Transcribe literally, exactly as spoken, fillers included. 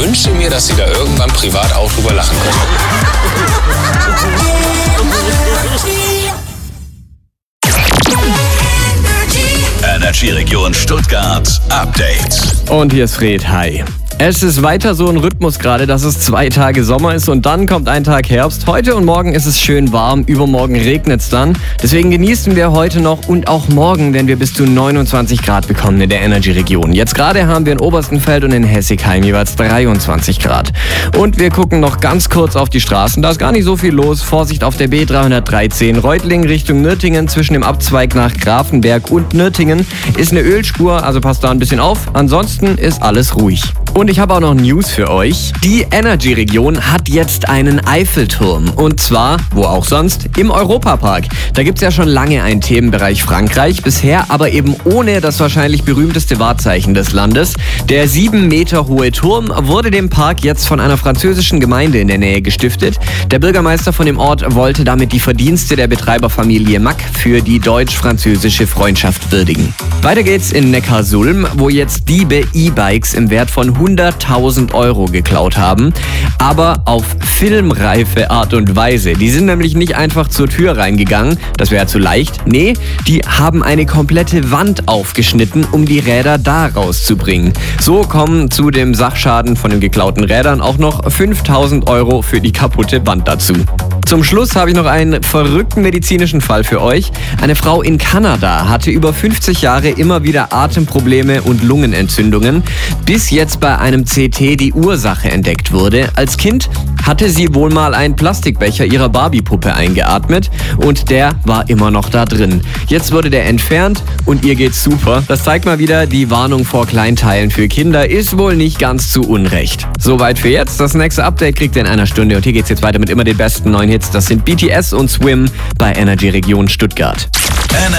wünschte mir, dass Sie da irgendwann privat auch drüber lachen können. Energy Region Stuttgart Update. Und hier ist Fred, hi. Es ist weiter so ein Rhythmus gerade, dass es zwei Tage Sommer ist und dann kommt ein Tag Herbst. Heute und morgen ist es schön warm, übermorgen regnet es dann. Deswegen genießen wir heute noch und auch morgen, denn wir bis zu neunundzwanzig Grad bekommen in der Energy-Region. Jetzt gerade haben wir in Oberstenfeld und in Hessigheim jeweils dreiundzwanzig Grad. Und wir gucken noch ganz kurz auf die Straßen. Da ist gar nicht so viel los. Vorsicht auf der B dreihundertdreizehn. Reutlingen Richtung Nürtingen zwischen dem Abzweig nach Grafenberg und Nürtingen ist eine Ölspur, also passt da ein bisschen auf. Ansonsten ist alles ruhig. Und ich habe auch noch News für euch. Die Energy-Region hat jetzt einen Eiffelturm. Und zwar, wo auch sonst, im Europapark. Da gibt es ja schon lange einen Themenbereich Frankreich, bisher aber eben ohne das wahrscheinlich berühmteste Wahrzeichen des Landes. Der sieben Meter hohe Turm wurde dem Park jetzt von einer französischen Gemeinde in der Nähe gestiftet. Der Bürgermeister von dem Ort wollte damit die Verdienste der Betreiberfamilie Mack für die deutsch-französische Freundschaft würdigen. Weiter geht's in Neckarsulm, wo jetzt Diebe E-Bikes im Wert von hunderttausend Euro geklaut haben, aber auf filmreife Art und Weise. Die sind nämlich nicht einfach zur Tür reingegangen, das wäre zu leicht. Nee, die haben eine komplette Wand aufgeschnitten, um die Räder da rauszubringen. So kommen zu dem Sachschaden von den geklauten Rädern auch noch fünftausend Euro für die kaputte Wand dazu. Zum Schluss habe ich noch einen verrückten medizinischen Fall für euch. Eine Frau in Kanada hatte über fünfzig Jahre immer wieder Atemprobleme und Lungenentzündungen, bis jetzt bei einem C T die Ursache entdeckt wurde. Als Kind hatte sie wohl mal einen Plastikbecher ihrer Barbie-Puppe eingeatmet und der war immer noch da drin. Jetzt wurde der entfernt und ihr geht's super. Das zeigt mal wieder, die Warnung vor Kleinteilen für Kinder ist wohl nicht ganz zu Unrecht. Soweit für jetzt. Das nächste Update kriegt ihr in einer Stunde und hier geht's jetzt weiter mit immer den besten neuen Hits. Das sind B T S und Swim bei Energy Region Stuttgart.